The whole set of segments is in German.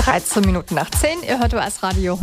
13 Minuten nach 10. Ihr hört US Radio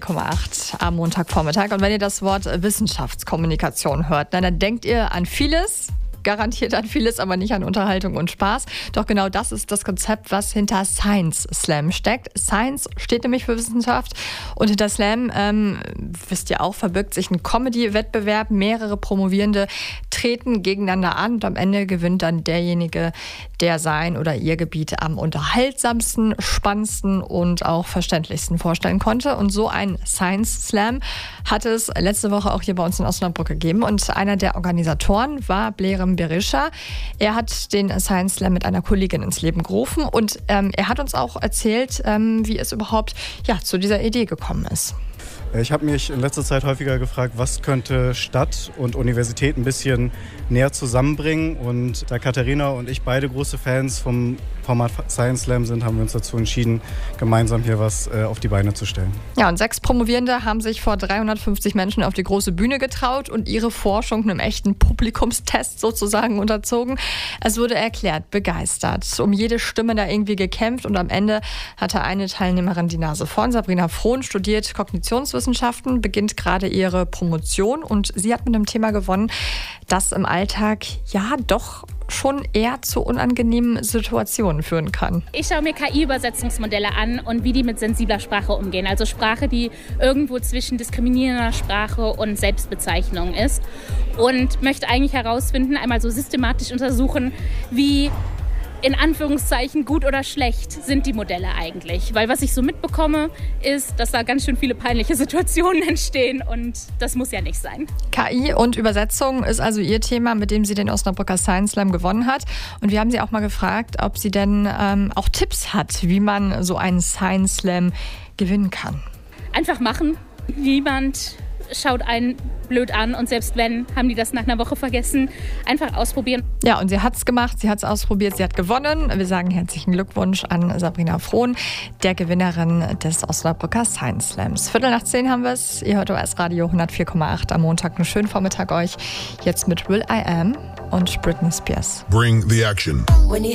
104,8 am Montagvormittag. Und wenn ihr das Wort Wissenschaftskommunikation hört, dann denkt ihr an vieles. Garantiert an vieles, aber nicht an Unterhaltung und Spaß. Doch genau das ist das Konzept, was hinter Science Slam steckt. Science steht nämlich für Wissenschaft und hinter Slam, wisst ihr auch, verbirgt sich ein Comedy-Wettbewerb. Mehrere Promovierende treten gegeneinander an und am Ende gewinnt dann derjenige, der sein oder ihr Gebiet am unterhaltsamsten, spannendsten und auch verständlichsten vorstellen konnte. Und so ein Science Slam hat es letzte Woche auch hier bei uns in Osnabrück gegeben. Und einer der Organisatoren war Blerem Berisha. Er hat den Science Slam mit einer Kollegin ins Leben gerufen und er hat uns auch erzählt, wie es überhaupt zu dieser Idee gekommen ist. Ich habe mich in letzter Zeit häufiger gefragt, was könnte Stadt und Universität ein bisschen näher zusammenbringen. Und da Katharina und ich beide große Fans vom Format Science Slam sind, haben wir uns dazu entschieden, gemeinsam hier was auf die Beine zu stellen. Ja, und 6 Promovierende haben sich vor 350 Menschen auf die große Bühne getraut und ihre Forschung einem echten Publikumstest sozusagen unterzogen. Es wurde erklärt, begeistert, um jede Stimme da irgendwie gekämpft und am Ende hatte eine Teilnehmerin die Nase vorn. Sabrina Frohn studiert Kognitionswissenschaften, beginnt gerade ihre Promotion und sie hat mit einem Thema gewonnen, das im Alltag doch schon eher zu unangenehmen Situationen führen kann. Ich schaue mir KI-Übersetzungsmodelle an und wie die mit sensibler Sprache umgehen. Also Sprache, die irgendwo zwischen diskriminierender Sprache und Selbstbezeichnung ist. Und möchte eigentlich herausfinden, einmal so systematisch untersuchen, wie in Anführungszeichen gut oder schlecht sind die Modelle eigentlich. Weil was ich so mitbekomme, ist, dass da ganz schön viele peinliche Situationen entstehen und das muss ja nicht sein. KI und Übersetzung ist also ihr Thema, mit dem sie den Osnabrücker Science Slam gewonnen hat. Und wir haben sie auch mal gefragt, ob sie denn auch Tipps hat, wie man so einen Science Slam gewinnen kann. Einfach machen. Niemand schaut einen blöd an und selbst wenn, haben die das nach einer Woche vergessen. Einfach ausprobieren. Ja, und sie hat es gemacht, sie hat es ausprobiert, sie hat gewonnen. Wir sagen herzlichen Glückwunsch an Sabrina Frohn, der Gewinnerin des Osnabrücker Science Slams. 9:15 haben wir es. Ihr hört US Radio 104,8 am Montag. Einen schönen Vormittag euch. Jetzt mit Will I Am und Britney Spears. Bring the action.